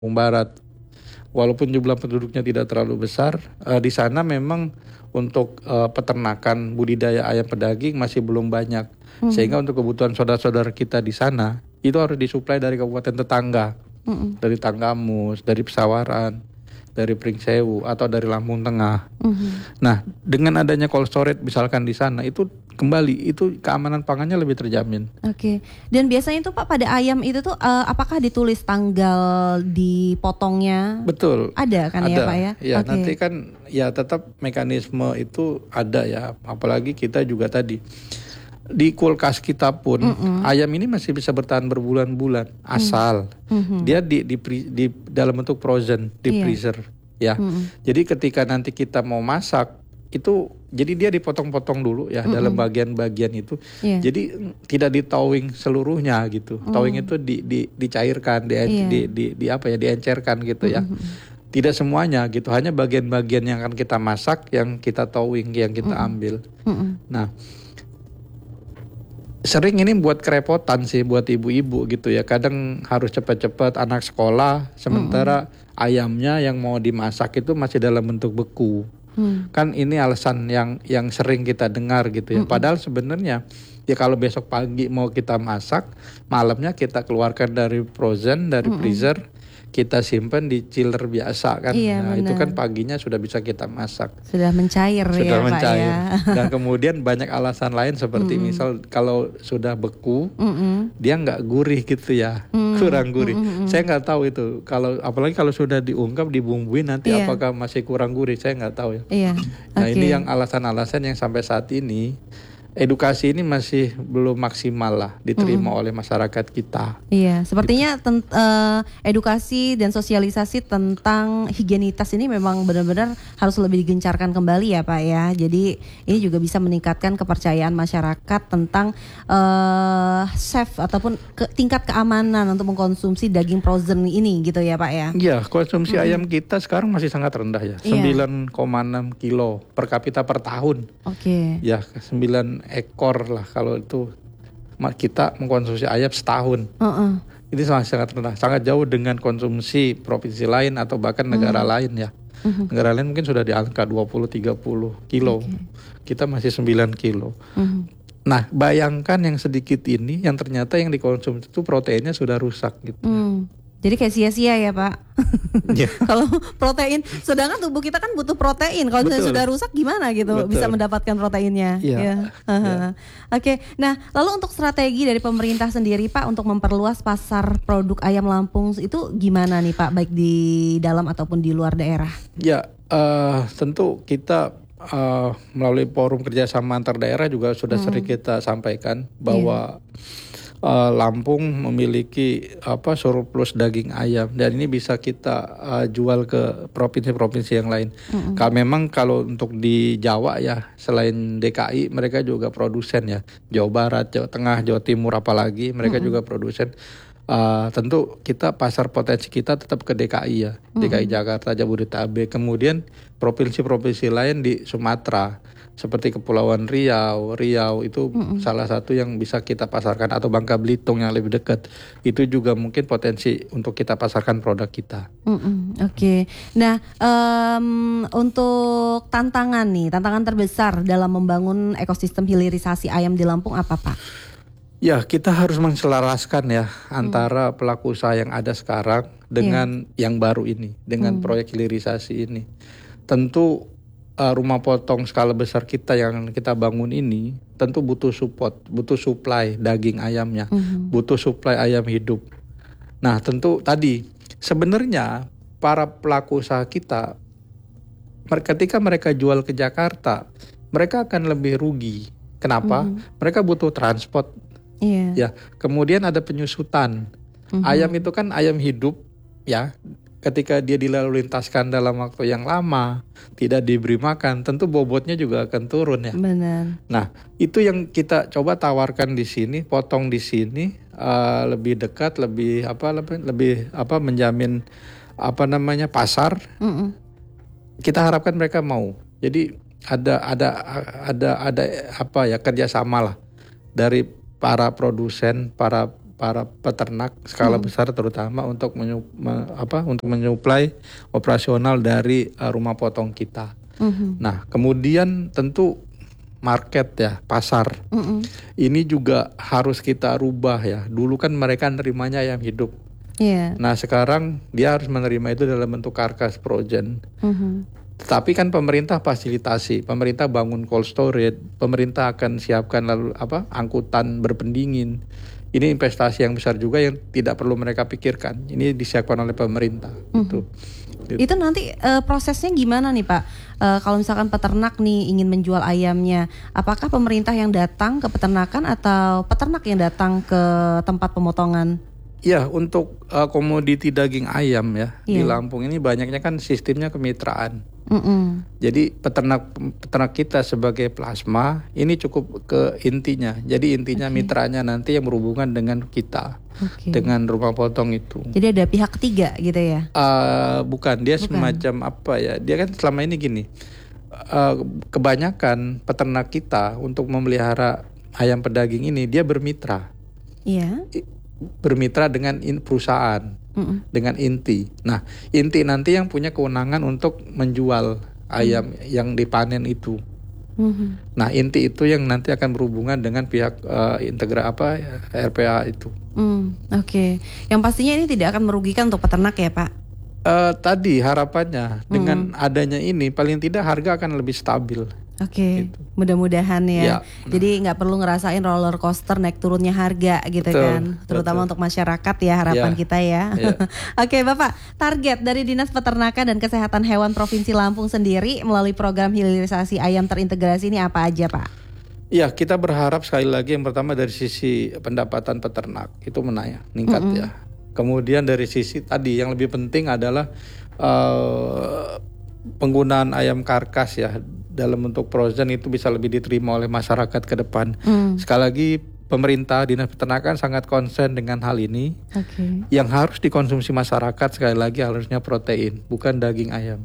Barat. Walaupun jumlah penduduknya tidak terlalu besar, di sana memang untuk peternakan budidaya ayam pedaging masih belum banyak. Sehingga untuk kebutuhan saudara-saudara kita di sana itu harus disuplai dari kabupaten tetangga, dari Tanggamus, dari Pesawaran, dari Pringsewu atau dari Lampung Tengah. Nah, dengan adanya cold storage misalkan di sana itu kembali itu keamanan pangannya lebih terjamin. Oke. Dan biasanya tuh Pak pada ayam itu tuh apakah ditulis tanggal dipotongnya? Betul. Ada kan ya Pak ya? Ya, nanti kan ya tetap mekanisme itu ada ya. Apalagi kita juga tadi di kulkas kita pun ayam ini masih bisa bertahan berbulan-bulan asal dia di dalam bentuk frozen di freezer ya. Jadi ketika nanti kita mau masak itu jadi dia dipotong-potong dulu ya dalam bagian-bagian itu. Jadi tidak ditowing seluruhnya gitu. Towing itu dicairkan, diencerkan gitu ya. Tidak semuanya gitu, hanya bagian-bagian yang akan kita masak yang kita towing, yang kita ambil. Nah, sering ini buat kerepotan sih buat ibu-ibu gitu ya. Kadang harus cepat-cepat anak sekolah, sementara ayamnya yang mau dimasak itu masih dalam bentuk beku. Kan ini alasan yang sering kita dengar gitu ya. Padahal sebenarnya ya kalau besok pagi mau kita masak, malamnya kita keluarkan dari frozen, dari freezer, kita simpan di chiller biasa kan. Nah, itu kan paginya sudah bisa kita masak. Sudah mencair ya Pak ya. Dan kemudian banyak alasan lain seperti misal kalau sudah beku, dia nggak gurih gitu ya, kurang gurih. Saya nggak tahu itu. Kalau apalagi kalau sudah diungkap, dibumbuin nanti apakah masih kurang gurih? Saya nggak tahu ya. Nah ini yang alasan-alasan yang sampai saat ini edukasi ini masih belum maksimal lah diterima oleh masyarakat kita. Iya, sepertinya edukasi dan sosialisasi tentang higienitas ini memang benar-benar harus lebih digencarkan kembali ya Pak ya. Jadi ini juga bisa meningkatkan kepercayaan masyarakat tentang safe ataupun tingkat keamanan untuk mengkonsumsi daging frozen ini gitu ya Pak ya. Iya, konsumsi ayam kita sekarang masih sangat rendah ya, 9,6 kilo per kapita per tahun. Ya, 9 ekor lah kalau itu kita mengkonsumsi ayam setahun. Ini sangat rendah, sangat jauh dengan konsumsi provinsi lain atau bahkan negara lain ya. Negara lain mungkin sudah di angka 20-30 kilo. Kita masih 9 kilo. Nah, bayangkan yang sedikit ini yang ternyata yang dikonsumsi itu proteinnya sudah rusak gitu. Jadi kayak sia-sia ya Pak. Kalau protein, sedangkan tubuh kita kan butuh protein. Kalau sudah rusak gimana gitu bisa mendapatkan proteinnya. Oke. Nah, lalu untuk strategi dari pemerintah sendiri Pak untuk memperluas pasar produk ayam Lampung itu gimana nih Pak, baik di dalam ataupun di luar daerah? Ya, tentu kita melalui forum kerjasama antar daerah juga sudah sering kita sampaikan bahwa Lampung memiliki surplus daging ayam dan ini bisa kita jual ke provinsi-provinsi yang lain. Kalau untuk di Jawa ya selain DKI mereka juga produsen ya, Jawa Barat, Jawa Tengah, Jawa Timur apalagi mereka juga produsen. Tentu kita pasar potensi kita tetap ke DKI ya, DKI Jakarta, Jabodetabek, kemudian provinsi-provinsi lain di Sumatera. Seperti Kepulauan Riau itu salah satu yang bisa kita pasarkan, atau Bangka Belitung yang lebih dekat. Itu juga mungkin potensi untuk kita pasarkan produk kita. Oke. Nah, untuk tantangan terbesar dalam membangun ekosistem hilirisasi ayam di Lampung apa Pak? Ya, kita harus menselaraskan ya antara pelaku usaha yang ada sekarang dengan yang baru ini, dengan proyek hilirisasi ini. Tentu rumah potong skala besar kita yang kita bangun ini tentu butuh support, butuh supply daging ayamnya, butuh supply ayam hidup. Nah, tentu tadi sebenarnya para pelaku usaha kita ketika mereka jual ke Jakarta, mereka akan lebih rugi. Kenapa? Mereka butuh transport. Ya, kemudian ada penyusutan. Ayam itu kan ayam hidup ya. Ketika dia dilalu lintaskan dalam waktu yang lama, tidak diberi makan, tentu bobotnya juga akan turun ya. Benar. Nah, itu yang kita coba tawarkan di sini, potong di sini, lebih dekat, lebih menjamin pasar. Kita harapkan mereka mau. Jadi ada kerjasama lah dari para produsen, para para peternak skala besar, terutama untuk menyuplai operasional dari rumah potong kita. Nah, kemudian tentu market ya, pasar. Ini juga harus kita rubah ya. Dulu kan mereka nerimanya ayam hidup. Nah, sekarang dia harus menerima itu dalam bentuk karkas frozen. Tapi kan pemerintah fasilitasi, pemerintah bangun cold storage, pemerintah akan siapkan lalu angkutan berpendingin. Ini investasi yang besar juga yang tidak perlu mereka pikirkan. Ini disiapkan oleh pemerintah. Itu nanti prosesnya gimana nih Pak? Kalau misalkan peternak nih ingin menjual ayamnya, apakah pemerintah yang datang ke peternakan atau peternak yang datang ke tempat pemotongan? Ya, untuk komoditi daging ayam ya di Lampung ini banyaknya kan sistemnya kemitraan. Jadi peternak kita sebagai plasma ini cukup ke intinya. Jadi intinya mitranya nanti yang berhubungan dengan kita, dengan rumah potong itu. Jadi ada pihak ketiga gitu ya? Bukan, dia semacam apa ya? Dia kan selama ini gini, kebanyakan peternak kita untuk memelihara ayam pedaging ini dia bermitra. Bermitra dengan perusahaan, dengan inti. Nah, inti nanti yang punya kewenangan untuk menjual ayam yang dipanen itu. Nah, inti itu yang nanti akan berhubungan dengan pihak RPA itu. Yang pastinya ini tidak akan merugikan untuk peternak ya Pak? Tadi harapannya dengan adanya ini paling tidak harga akan lebih stabil. Gitu. Mudah-mudahan ya. Jadi nggak perlu ngerasain roller coaster naik turunnya harga gitu kan, terutama untuk masyarakat ya, harapan kita ya. Oke Bapak, target dari Dinas Peternakan dan Kesehatan Hewan Provinsi Lampung sendiri melalui program hilirisasi ayam terintegrasi ini apa aja Pak? Ya, kita berharap sekali lagi yang pertama dari sisi pendapatan peternak itu meningkat ya. Kemudian dari sisi tadi yang lebih penting adalah penggunaan ayam karkas ya dalam bentuk frozen itu bisa lebih diterima oleh masyarakat ke depan. Sekali lagi pemerintah, Dinas Peternakan sangat konsen dengan hal ini. Yang harus dikonsumsi masyarakat sekali lagi harusnya protein, bukan daging ayam.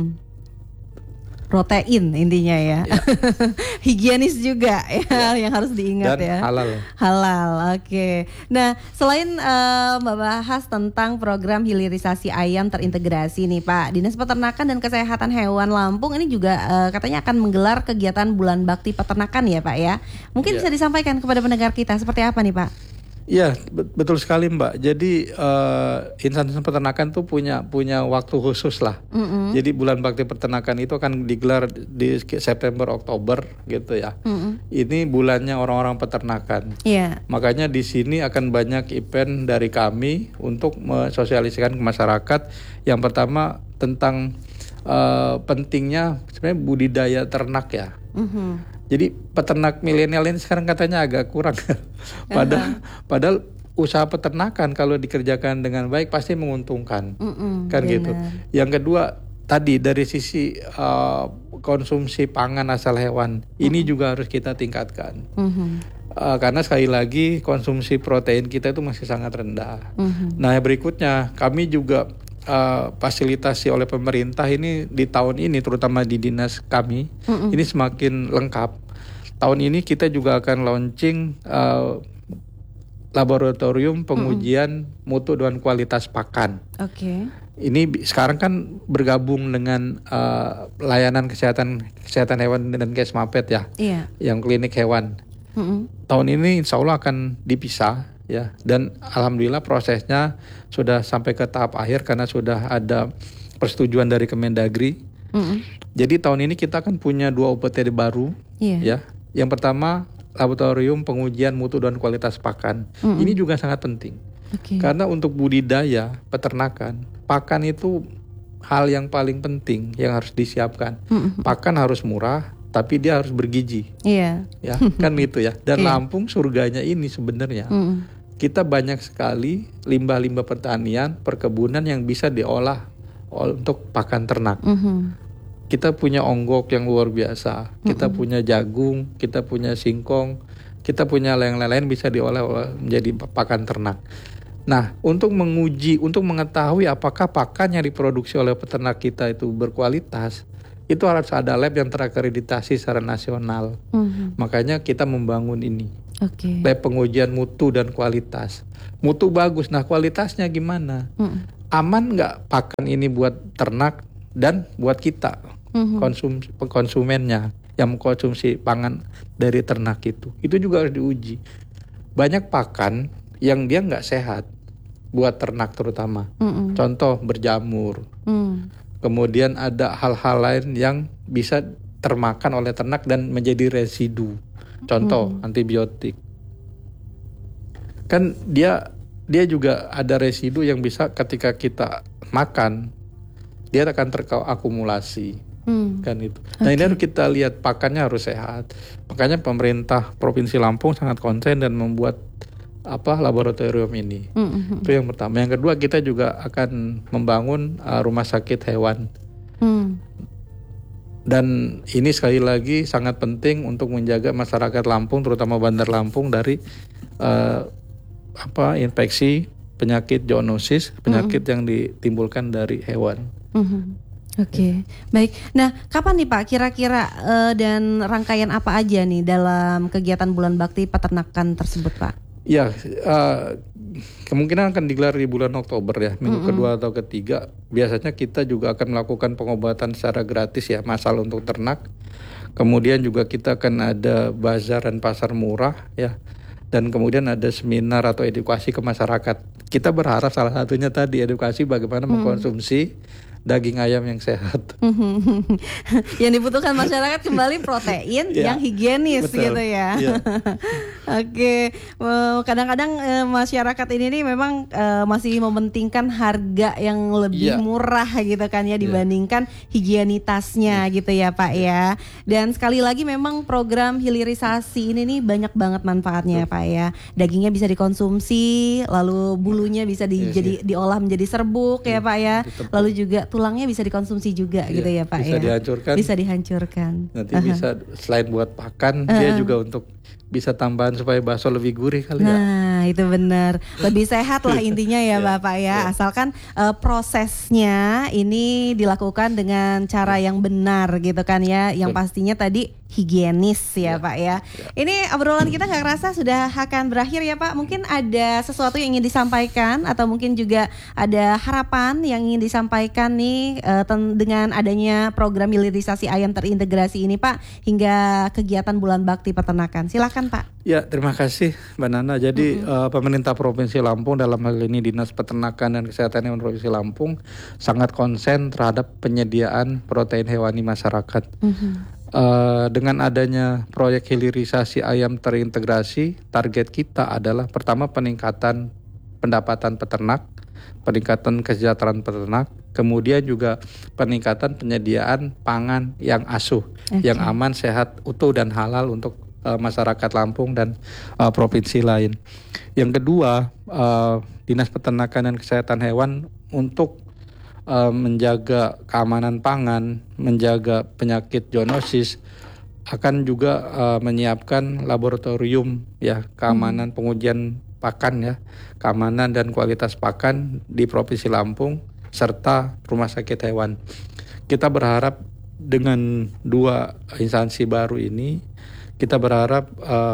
Protein intinya ya. Higienis juga ya yang harus diingat. Dan halal. Nah, selain membahas tentang program hilirisasi ayam terintegrasi nih Pak, Dinas Peternakan dan Kesehatan Hewan Lampung ini juga katanya akan menggelar kegiatan Bulan Bakti Peternakan ya Pak ya. Mungkin bisa disampaikan kepada pendengar kita seperti apa nih Pak? Iya, betul sekali Mbak. Jadi instansi peternakan tuh punya waktu khusus lah. Jadi Bulan Bakti Peternakan itu akan digelar di September Oktober gitu ya. Ini bulannya orang-orang peternakan. Makanya di sini akan banyak event dari kami untuk mensosialisasikan ke masyarakat. Yang pertama tentang pentingnya sebenarnya budidaya ternak ya. Jadi peternak milenial ini sekarang katanya agak kurang. Padahal usaha peternakan kalau dikerjakan dengan baik pasti menguntungkan. Kan gitu. Yang kedua tadi dari sisi konsumsi pangan asal hewan ini juga harus kita tingkatkan. Karena sekali lagi konsumsi protein kita itu masih sangat rendah. Nah, yang berikutnya kami juga fasilitasi oleh pemerintah ini di tahun ini, terutama di dinas kami ini semakin lengkap. Tahun ini kita juga akan launching laboratorium pengujian mutu dan kualitas pakan. Ini sekarang kan bergabung dengan layanan kesehatan hewan dan Kesmapet ya, yang klinik hewan. Tahun ini insya Allah akan dipisah. Ya, dan alhamdulillah prosesnya sudah sampai ke tahap akhir karena sudah ada persetujuan dari Kemendagri. Jadi tahun ini kita akan punya 2 UPT baru. Ya, yang pertama laboratorium pengujian mutu dan kualitas pakan. Ini juga sangat penting. Karena untuk budidaya peternakan, pakan itu hal yang paling penting yang harus disiapkan. Pakan harus murah, tapi dia harus bergizi. Ya, kan gitu ya. Dan Lampung surganya ini sebenarnya. Kita banyak sekali limbah-limbah pertanian, perkebunan yang bisa diolah untuk pakan ternak. Kita punya onggok yang luar biasa, kita punya jagung, kita punya singkong, kita punya yang lain-lain bisa diolah menjadi pakan ternak. Nah, untuk menguji, untuk mengetahui apakah pakan yang diproduksi oleh peternak kita itu berkualitas, itu harus ada lab yang terakreditasi secara nasional. Makanya kita membangun ini. Lab pengujian mutu dan kualitas. Mutu bagus, nah kualitasnya gimana? Aman nggak pakan ini buat ternak dan buat kita konsumennya yang mengkonsumsi pangan dari ternak itu juga harus diuji. Banyak pakan yang dia nggak sehat buat ternak terutama. Contoh berjamur. Kemudian ada hal-hal lain yang bisa termakan oleh ternak dan menjadi residu. Contoh antibiotik. Kan dia juga ada residu yang bisa ketika kita makan dia akan terakumulasi. Kan itu. Nah ini harus kita lihat pakannya harus sehat. Makanya pemerintah Provinsi Lampung sangat konsen dan membuat laboratorium ini. Itu yang pertama. Yang kedua, kita juga akan membangun rumah sakit hewan. Dan ini sekali lagi sangat penting untuk menjaga masyarakat Lampung, terutama Bandar Lampung dari infeksi, penyakit zoonosis, penyakit yang ditimbulkan dari hewan. Baik. Nah, kapan nih Pak kira-kira dan rangkaian apa aja nih dalam kegiatan Bulan Bakti Peternakan tersebut, Pak? Ya, kemungkinan akan digelar di bulan Oktober ya, minggu kedua atau ketiga. Biasanya kita juga akan melakukan pengobatan secara gratis ya, massal untuk ternak. Kemudian juga kita akan ada bazar dan pasar murah ya. Dan kemudian ada seminar atau edukasi ke masyarakat. Kita berharap salah satunya tadi edukasi bagaimana mengkonsumsi daging ayam yang sehat. Yang dibutuhkan masyarakat kembali protein yang higienis. Betul. Gitu ya. Kadang-kadang masyarakat ini nih memang masih mementingkan harga yang lebih murah gitu kan ya dibandingkan higienitasnya gitu ya Pak ya. Dan sekali lagi memang program hilirisasi ini nih banyak banget manfaatnya ya Pak ya. Dagingnya bisa dikonsumsi, lalu bulunya bisa diolah menjadi serbuk ya Pak ya. Lalu juga tulangnya bisa dikonsumsi juga gitu ya Pak bisa ya. Dihancurkan. Bisa dihancurkan. Nanti bisa selain buat pakan dia juga untuk bisa tambahan supaya bakso lebih gurih kali ya. Nah itu benar. Lebih sehat lah intinya ya Bapak ya. Asalkan prosesnya ini dilakukan dengan cara yang benar gitu kan ya. Yang pastinya tadi higienis ya Pak ya. Ini obrolan kita gak kerasa sudah akan berakhir ya Pak. Mungkin ada sesuatu yang ingin disampaikan atau mungkin juga ada harapan yang ingin disampaikan nih dengan adanya program hilirisasi ayam terintegrasi ini Pak hingga kegiatan Bulan Bakti Peternakan. Silakan Pak. Ya terima kasih Mbak Nana. Jadi pemerintah Provinsi Lampung dalam hal ini Dinas Peternakan dan Kesehatan Hewan Provinsi Lampung sangat konsen terhadap penyediaan protein hewani masyarakat. Dengan adanya proyek hilirisasi ayam terintegrasi, target kita adalah pertama peningkatan pendapatan peternak, peningkatan kesejahteraan peternak, kemudian juga peningkatan penyediaan pangan yang asuh, yang aman, sehat, utuh dan halal untuk masyarakat Lampung dan provinsi lain. Yang kedua, Dinas Peternakan dan Kesehatan Hewan untuk menjaga keamanan pangan, menjaga penyakit zoonosis, akan juga menyiapkan laboratorium ya keamanan pengujian pakan ya, keamanan dan kualitas pakan di Provinsi Lampung serta rumah sakit hewan. Kita berharap dengan dua instansi baru ini, kita berharap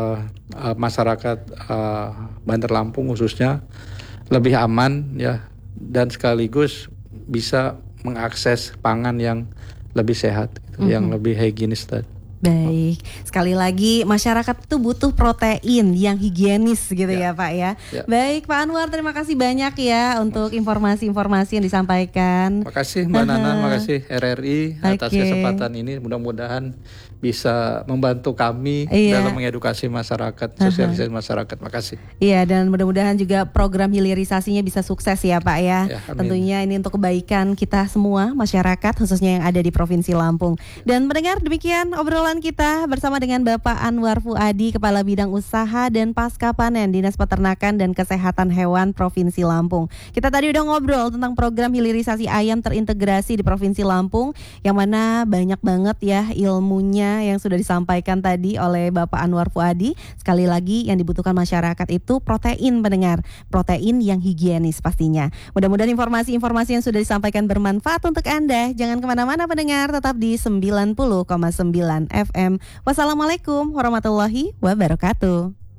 masyarakat Bandar Lampung khususnya lebih aman ya dan sekaligus bisa mengakses pangan yang lebih sehat, yang lebih higienis tadi. Baik, sekali lagi masyarakat itu butuh protein yang higienis gitu ya Pak ya. Baik Pak Anwar, terima kasih banyak ya untuk informasi-informasi yang disampaikan. Terima kasih Mbak Nana, terima kasih RRI atas kesempatan ini. Mudah-mudahan bisa membantu kami dalam mengedukasi masyarakat, sosialisasi masyarakat. Makasih. Iya, dan mudah-mudahan juga program hilirisasinya bisa sukses ya Pak ya. Tentunya ini untuk kebaikan kita semua masyarakat khususnya yang ada di Provinsi Lampung. Dan mendengar demikian obrolan kita bersama dengan Bapak Anwar Fuadi, Kepala Bidang Usaha dan Pasca Panen Dinas Peternakan dan Kesehatan Hewan Provinsi Lampung. Kita tadi udah ngobrol tentang program hilirisasi ayam terintegrasi di Provinsi Lampung, yang mana banyak banget ya ilmunya yang sudah disampaikan tadi oleh Bapak Anwar Fuadi. Sekali lagi yang dibutuhkan masyarakat itu protein pendengar, protein yang higienis pastinya. Mudah-mudahan informasi-informasi yang sudah disampaikan bermanfaat untuk Anda. Jangan kemana-mana pendengar, tetap di 90,9 FM. Wassalamualaikum warahmatullahi wabarakatuh.